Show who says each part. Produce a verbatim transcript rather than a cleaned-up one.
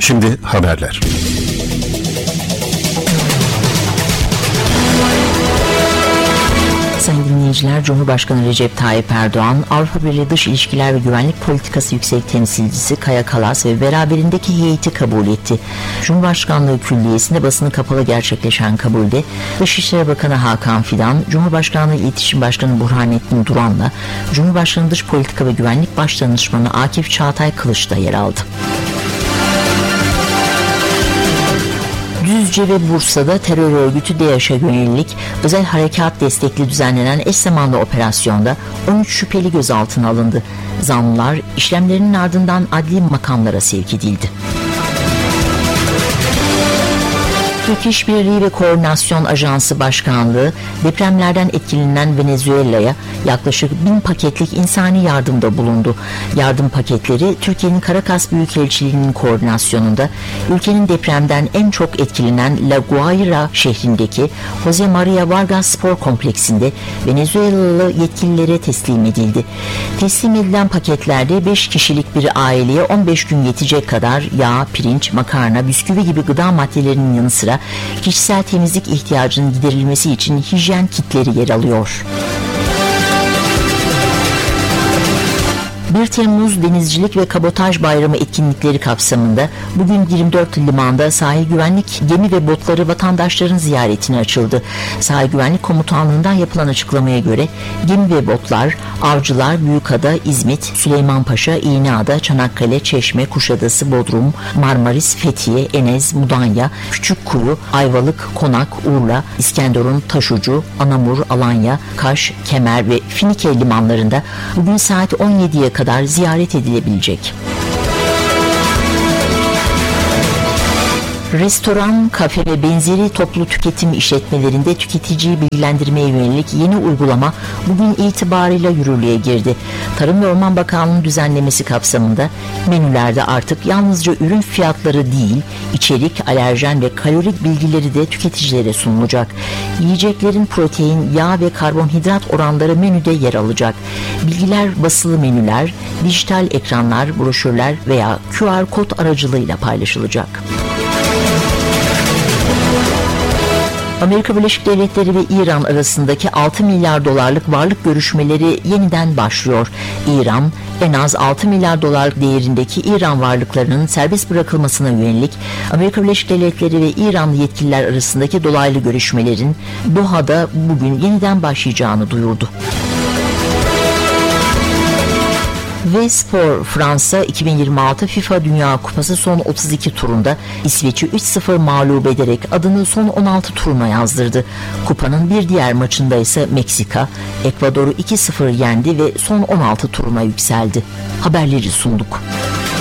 Speaker 1: Şimdi haberler.
Speaker 2: Sayın dinleyiciler, Cumhurbaşkanı Recep Tayyip Erdoğan, Avrupa Birliği Dış İlişkiler ve Güvenlik Politikası Yüksek Temsilcisi Kaja Kallas ve beraberindeki heyeti kabul etti. Cumhurbaşkanlığı Külliyesi'nde basını kapalı gerçekleşen kabulde Dışişleri Bakanı Hakan Fidan, Cumhurbaşkanlığı İletişim Başkanı Burhanettin Duran'la Cumhurbaşkanı Dış Politika ve Güvenlik Başdanışmanı Akif Çağatay Kılıç da yer aldı. Düzce ve Bursa'da terör örgütü DAEŞ'e yönelik özel harekat destekli düzenlenen eş zamanlı operasyonda on üç şüpheli gözaltına alındı. Zanlılar işlemlerinin ardından adli makamlara sevk edildi. Türk İşbirliği ve Koordinasyon Ajansı Başkanlığı depremlerden etkilenen Venezuela'ya yaklaşık bin paketlik insani yardımda bulundu. Yardım paketleri Türkiye'nin Caracas Büyükelçiliği'nin koordinasyonunda ülkenin depremden en çok etkilenen La Guaira şehrindeki Jose Maria Vargas Spor Kompleksinde Venezuelalı yetkililere teslim edildi. Teslim edilen paketlerde beş kişilik bir aileye on beş gün yetecek kadar yağ, pirinç, makarna, bisküvi gibi gıda maddelerinin yanı sıra kişisel temizlik ihtiyacının giderilmesi için hijyen kitleri yer alıyor. bir Temmuz Denizcilik ve Kabotaj Bayramı etkinlikleri kapsamında bugün yirmi dört limanda sahil güvenlik gemi ve botları vatandaşların ziyaretine açıldı. Sahil Güvenlik Komutanlığı'ndan yapılan açıklamaya göre gemi ve botlar Avcılar, Büyükada, İzmit, Süleymanpaşa, İğneada, Çanakkale, Çeşme, Kuşadası, Bodrum, Marmaris, Fethiye, Enez, Mudanya, Küçükkuyu, Ayvalık, Konak, Urla, İskenderun, Taşucu, Anamur, Alanya, Kaş, Kemer ve Finike limanlarında bugün saat on yediye kadar ziyaret edilebilecek. Restoran, kafe ve benzeri toplu tüketim işletmelerinde tüketiciyi bilgilendirmeye yönelik yeni uygulama bugün itibarıyla yürürlüğe girdi. Tarım ve Orman Bakanlığı'nın düzenlemesi kapsamında menülerde artık yalnızca ürün fiyatları değil, içerik, alerjen ve kalorik bilgileri de tüketicilere sunulacak. Yiyeceklerin protein, yağ ve karbonhidrat oranları menüde yer alacak. Bilgiler basılı menüler, dijital ekranlar, broşürler veya Q R kod aracılığıyla paylaşılacak. Amerika Birleşik Devletleri ve İran arasındaki altı milyar dolarlık varlık görüşmeleri yeniden başlıyor. İran, en az altı milyar dolarlık değerindeki İran varlıklarının serbest bırakılmasına yönelik Amerika Birleşik Devletleri ve İranlı yetkililer arasındaki dolaylı görüşmelerin Doha'da bugün yeniden başlayacağını duyurdu. Ve Spor Fransa iki bin yirmi altı FIFA Dünya Kupası son otuz iki turunda İsveç'i üç sıfır mağlup ederek adını son on altı turuna yazdırdı. Kupanın bir diğer maçında ise Meksika, Ekvador'u iki sıfır yendi ve son on altı turuna yükseldi. Haberleri sunduk.